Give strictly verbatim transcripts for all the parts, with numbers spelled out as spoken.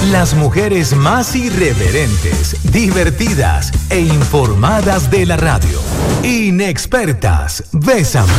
Las mujeres más irreverentes, divertidas e informadas de la radio. Inexpertas, Bésame.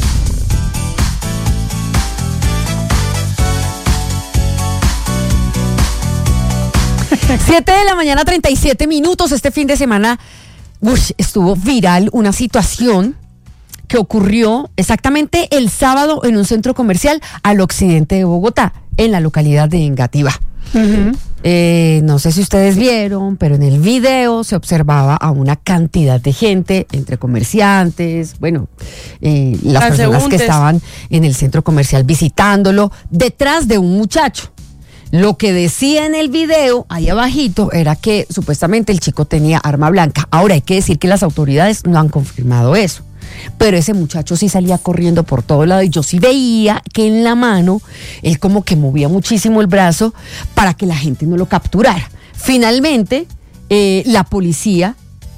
Siete de la mañana, treinta y siete minutos. Este fin de semana uy, estuvo viral una situación que ocurrió exactamente el sábado en un centro comercial al occidente de Bogotá, en la localidad de Engativá. Uh-huh. Eh, no sé si ustedes vieron, pero en el video se observaba a una cantidad de gente, entre comerciantes, bueno, eh, las personas que estaban en el centro comercial visitándolo, detrás de un muchacho. Lo que decía en el video, ahí abajito, era que supuestamente el chico tenía arma blanca. Ahora hay que decir que las autoridades no han confirmado eso. Pero ese muchacho sí salía corriendo por todo lado y yo sí veía que en la mano él como que movía muchísimo el brazo para que la gente no lo capturara. Finalmente, eh, la policía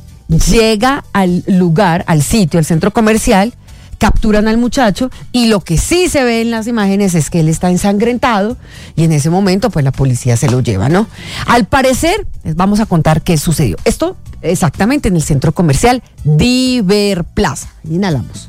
llega al lugar, al sitio, al centro comercial, capturan al muchacho y lo que sí se ve en las imágenes es que él está ensangrentado y en ese momento pues la policía se lo lleva, ¿no? Al parecer, les vamos a contar qué sucedió. Esto exactamente en el centro comercial Diver Plaza, ahí en Álamos.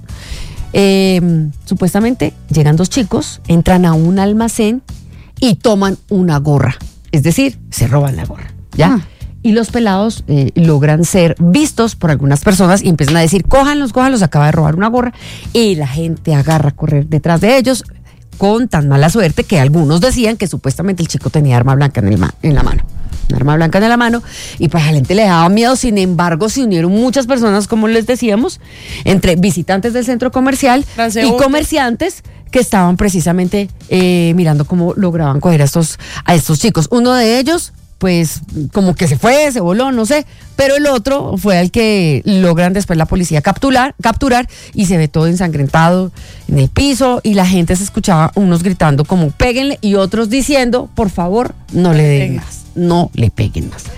Eh, supuestamente llegan dos chicos, entran a un almacén y toman una gorra, es decir, se roban la gorra, ¿ya? Ah. Y los pelados eh, logran ser vistos por algunas personas y empiezan a decir, cójanlos, cójanlos, acaba de robar una gorra. Y la gente agarra a correr detrás de ellos con tan mala suerte que algunos decían que supuestamente el chico tenía arma blanca en, el ma- en la mano. Una arma blanca en la mano y pues a la gente le daba miedo. Sin embargo, se unieron muchas personas, como les decíamos, entre visitantes del centro comercial y comerciantes que estaban precisamente eh, mirando cómo lograban coger a estos, a estos chicos. Uno de ellos pues como que se fue, se voló, no sé, pero el otro fue el que logran después la policía capturar, capturar y se ve todo ensangrentado en el piso y la gente se escuchaba unos gritando como péguenle y otros diciendo, por favor, no le den más, no le peguen más.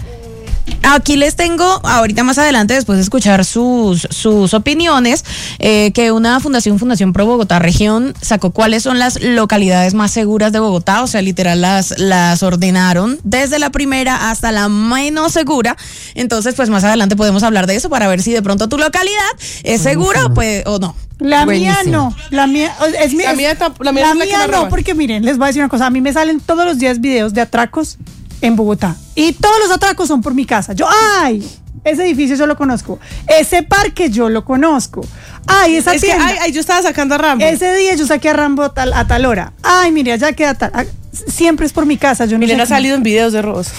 Aquí les tengo, ahorita más adelante, después de escuchar sus, sus opiniones, eh, que una fundación, Fundación Pro Bogotá Región, sacó cuáles son las localidades más seguras de Bogotá, o sea, literal las, las ordenaron desde la primera hasta la menos segura. Entonces, pues más adelante podemos hablar de eso para ver si de pronto tu localidad es segura o, pues, o no. La Buenísimo. mía no, la mía es mi, la mía, la mía, la es la mía que no, porque miren, les voy a decir una cosa, a mí me salen todos los días videos de atracos en Bogotá y todos los atracos son por mi casa. Yo, ay, ese edificio yo lo conozco, ese parque yo lo conozco, ay, esa es tienda, que, ay, ay, yo estaba sacando a Rambo. Ese día yo saqué a Rambo a tal, a tal hora, ay, mire, ya queda tal, a, siempre es por mi casa. Yo no Miren, sé ha salido en videos de robos.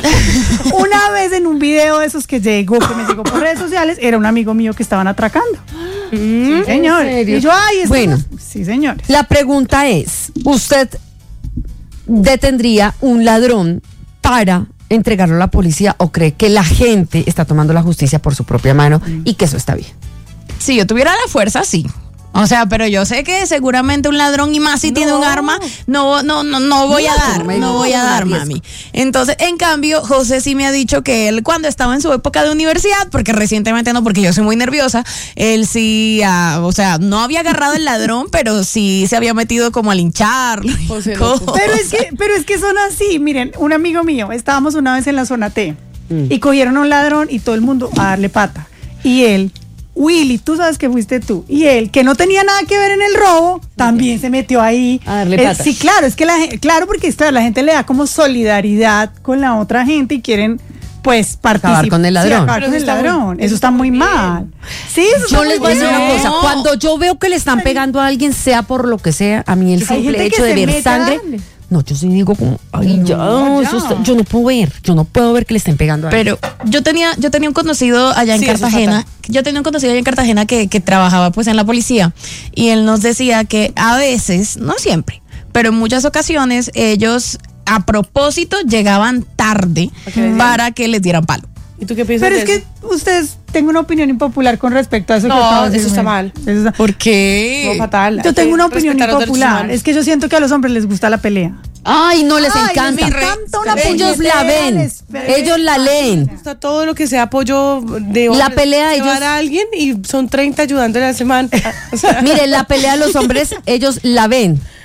Una vez en un video de esos que llegó, que me llegó por redes sociales, era un amigo mío que estaban atracando. Mm, sí, señor. Y yo, ay, bueno, no... sí, señores. La pregunta es, ¿usted detendría un ladrón para entregarlo a la policía o cree que la gente está tomando la justicia por su propia mano y que eso está bien? Si yo tuviera la fuerza, sí. O sea, pero yo sé que seguramente un ladrón, y más si no. tiene un arma, no, no, no, no voy no, a dar, no, no voy a dar, mami. Entonces, en cambio, José sí me ha dicho que él, cuando estaba en su época de universidad, porque recientemente no, porque yo soy muy nerviosa, él sí, uh, o sea, no había agarrado el ladrón, pero sí se había metido como a lincharlo. Pero es que, pero es que son así, miren, un amigo mío, estábamos una vez en la zona T mm. y cogieron a un ladrón y todo el mundo a darle pata. Y él, Willy, tú sabes que fuiste tú. Y él, que no tenía nada que ver en el robo, también okay. se metió ahí. A darle eh, patas. Sí, claro, es que la claro, porque claro, la gente le da como solidaridad con la otra gente y quieren, pues, participar. Acabar con el ladrón. Sí, acabar con el ladrón. Muy, eso está muy bien. mal. Sí, eso yo está les voy a decir una cosa. Cuando yo veo que le están pegando a alguien, sea por lo que sea, a mí el simple hecho de ver sangre... No, yo sí digo como, ay, ya, no, ya. Eso está, yo no puedo ver, yo no puedo ver que le estén pegando a Pero alguien. yo tenía, yo tenía un conocido allá en sí, Cartagena, yo tenía un conocido allá en Cartagena que, que trabajaba pues en la policía y él nos decía que a veces, no siempre, pero en muchas ocasiones ellos a propósito llegaban tarde okay. para que les dieran palo. ¿Y tú qué piensas? Pero de es eso? que ustedes, tengo una opinión impopular con respecto a eso. No, eso está mal. Eso está... ¿Por qué? No, fatal. Yo tengo una opinión impopular. Es que yo siento que a los hombres les gusta la pelea. Ay, no les Ay, encanta. Les encanta una ellos la ven, les... ellos la leen. Está todo lo que sea apoyo de hombres. La pelea de ellos. a alguien y son treinta ayudándole a la semana. O sea. Mire, la pelea de los hombres, ellos la ven.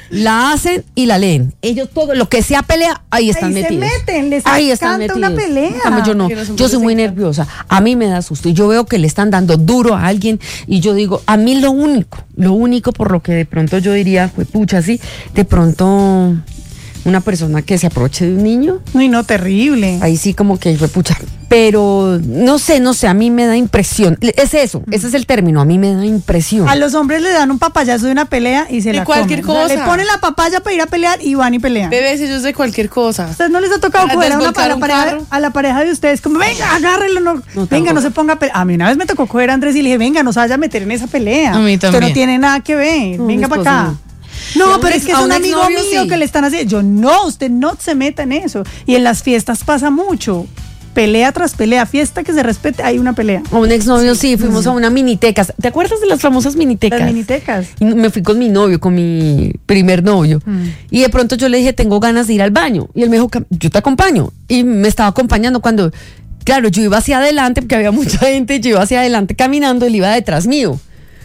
la hacen y la leen. Ellos todo lo que sea pelea, ahí están Ahí se metidos. meten, les ahí están encanta una metidos. pelea. En cambio, yo no, Que los hombres yo soy les muy encanta. nerviosa. A mí me da susto y yo veo que le están dando duro a alguien y yo digo, a mí lo único, lo único por lo que de pronto yo diría, fue pucha, sí, de pronto una persona que se aproveche de un niño, Uy, no, terrible. ahí sí como que fue pucha. Pero no sé, no sé, a mí me da impresión. Es eso, ese es el término, a mí me da impresión. A los hombres le dan un papayazo de una pelea y se De la cualquier comen. O sea, cosa. le ponen la papaya para ir a pelear y van y pelean. Bebés, ellos de cualquier cosa. ¿A ustedes no les ha tocado Para coger a, una, a, desvolcar la un pareja, carro. a la pareja de ustedes? Como, venga, agárrelo. No, venga, tampoco. no se ponga a pelear. A mí una vez me tocó coger a Andrés y le dije, venga, no se vaya a meter en esa pelea. A mí Usted también. no tiene nada que ver. No, venga mi para acá. esposo No, A un pero es ex- que es a un un amigo exnovio, mío sí. que le están haciendo. Yo, no, usted no se meta en eso. Y en las fiestas pasa mucho. Pelea tras pelea, fiesta que se respete, hay una pelea. A un exnovio sí, fuimos a una miniteca. ¿Te acuerdas de las famosas minitecas? Las minitecas. Y me fui con mi novio, con mi primer novio. Y de pronto yo le dije, tengo ganas de ir al baño. Y él me dijo, "Cam- yo te acompaño". Y me estaba acompañando cuando, claro, yo iba hacia adelante, porque había mucha gente, yo iba hacia adelante caminando, él iba detrás mío.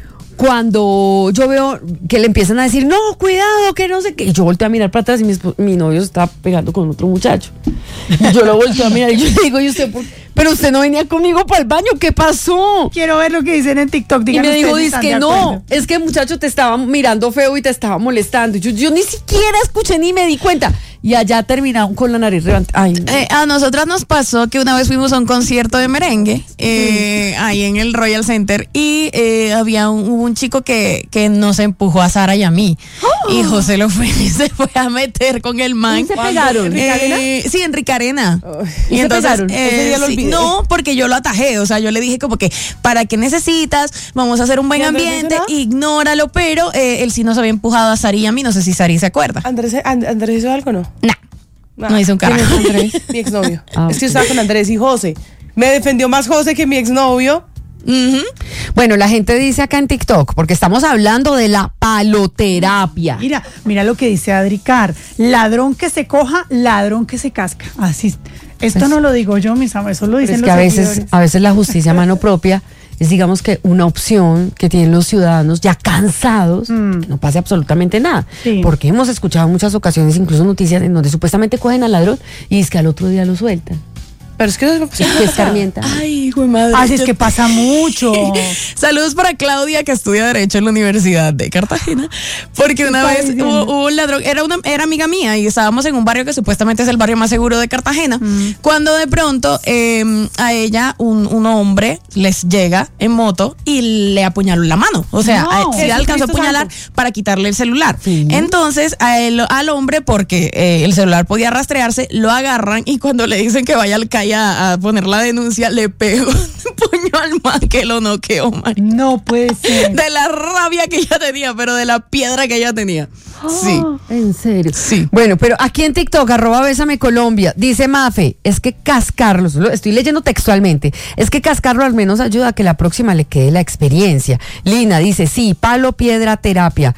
Cuando yo veo que le empiezan a decir, no, cuidado, que no sé qué. Y yo volteo a mirar para atrás y mi, esp- mi novio está pegando con otro muchacho. Y yo lo volteo a mirar y yo le digo, ¿y usted por qué? Pero usted no venía conmigo para el baño, ¿qué pasó? Quiero ver lo que dicen en TikTok. Y Digan me dijo, ustedes si dice están que de no, acuerdo. es que el muchacho te estaba mirando feo y te estaba molestando. Y Yo, yo ni siquiera escuché ni me di cuenta. Y allá terminaron con la nariz levantada. Ay, no. Eh, a nosotras nos pasó que una vez fuimos a un concierto de merengue eh, ahí en el Royal Center y eh, había un, hubo un chico que, que nos empujó a Sara y a mí y José lo fue y se fue a meter con el man. ¿Y se pegaron? Eh, sí, en Ricarena. ¿Y se pegaron? eh, Ese día lo sí, olvidé. no, porque yo lo atajé, o sea, yo le dije como que, ¿para qué necesitas? Vamos a hacer un buen ¿Y Andrés ambiente, hizo nada? ignóralo, pero eh, él sí nos había empujado a Sara y a mí, no sé si Sari se acuerda. ¿Andrés, And- Andrés hizo algo o no? Nah, no hizo un carajo. Mi exnovio. Ah, es que yo ok. estaba con Andrés y José. Me defendió más José que mi exnovio. Ujú. Bueno, la gente dice acá en TikTok, porque estamos hablando de la paloterapia. Mira, mira lo que dice Adricar. Ladrón que se coja, ladrón que se casca. Así. Esto Pues- no lo digo yo, mis amores, eso lo Pero dicen es los que a veces, seguidores. a veces la justicia a mano propia es, digamos que, una opción que tienen los ciudadanos ya cansados, Mm. que no pase absolutamente nada. Sí. Porque hemos escuchado en muchas ocasiones, incluso noticias, en donde supuestamente cogen al ladrón y es que al otro día lo sueltan. Pero es que eso Es que escarmientan. Ay, güey, madre. Así es que pasa mucho. Saludos para Claudia, que estudia Derecho en la Universidad de Cartagena, porque una está vez diciendo? hubo, hubo un ladrón, era una era amiga mía y estábamos en un barrio que supuestamente es el barrio más seguro de Cartagena, cuando de pronto eh, a ella un, un hombre les llega en moto y le apuñaló la mano, o sea, No. a- sí le alcanzó a Jesucristo apuñalar santo. para quitarle el celular. Sí. Entonces a él- al hombre, porque eh, el celular podía rastrearse, lo agarran y cuando le dicen que vaya al calle a, a poner la denuncia, le pegó un puño al man que lo noqueó, man. No puede ser. De la rabia que ella tenía, pero de la piedra que ella tenía. Sí. En serio. Sí. Bueno, pero aquí en TikTok, arroba Bésame Colombia, dice Mafe, es que cascarlos, lo estoy leyendo textualmente, es que cascarlo al menos ayuda a que la próxima le quede la experiencia. Lina dice, sí, palo, piedra, terapia.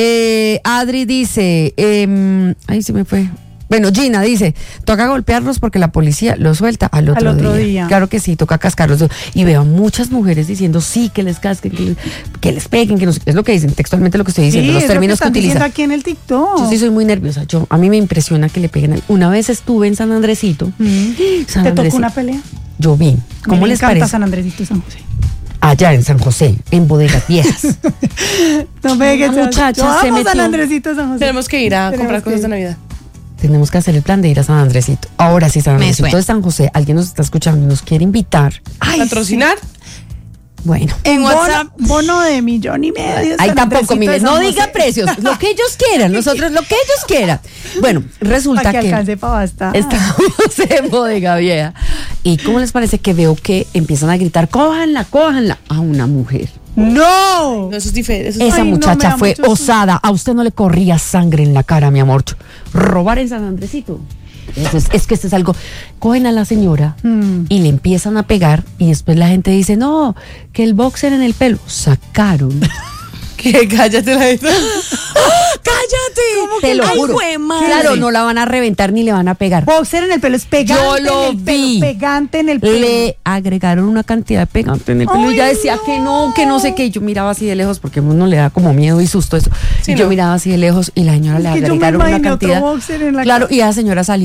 Eh, Adri dice, em, ahí se me fue. Bueno, Gina dice, toca golpearlos porque la policía los suelta al otro, Al otro día. día. Claro que sí, toca cascarlos. Y veo a muchas mujeres diciendo, sí, que les casquen, que, que les peguen, que no sé- es lo que dicen, textualmente lo que estoy diciendo, Sí, los es lo términos que, están diciendo utilizan. aquí en el TikTok. Yo sí soy muy nerviosa. Yo, a mí me impresiona que le peguen. a- Una vez estuve en San Andresito. Mm. San ¿Te tocó Andresito. una pelea? Yo vi. ¿Cómo Me les encanta parece? San Andresito y San José. Allá en San José, en Bodegas Viejas. No me Una muchacha Yo se amo San metió. Andresito y San José. Tenemos que ir a Tenemos comprar que cosas ir. de Navidad. Tenemos que hacer el plan de ir a San Andresito. Ahora sí, San Me Andresito suena. de San José. Alguien nos está escuchando y nos quiere invitar. Ay, ¿Patrocinar? Bueno. En bono, WhatsApp. bono de millón y medio. Ahí San tampoco, Andresito de Miguel. San No José. diga precios. Lo que ellos quieran. Nosotros, lo que ellos quieran. Bueno, resulta Para que que. alcance para bastar. Estamos en Bodega Vieja. ¿Y cómo les parece que veo que empiezan a gritar, cójanla, cójanla, a una mujer? ¡No! No, eso es diferente. Eso es- Esa Ay, no, me muchacha da fue mucho susto. osada. A usted no le corría sangre en la cara, mi amor. Robar en San Andresito. Eso es, es que esto es algo. Cogen a la señora Mm. y le empiezan a pegar y después la gente dice, no, que el boxer en el pelo. Sacaron Cállate la esta. ¡Cállate! Te lo Ay, juro. jue madre. Claro, no la van a reventar ni le van a pegar. Boxer en el pelo es pegante. Yo lo en el vi. Pelo, pegante en el pelo. Le agregaron una cantidad de pegante en el pelo y Ay, ella decía no. que no, que no sé qué. Y yo miraba así de lejos porque a uno le da como miedo y susto eso. Sí, y yo no. miraba así de lejos y la señora le Es que yo me agregaron una imaginé otro cantidad. boxer en la Claro, cara. y esa señora salió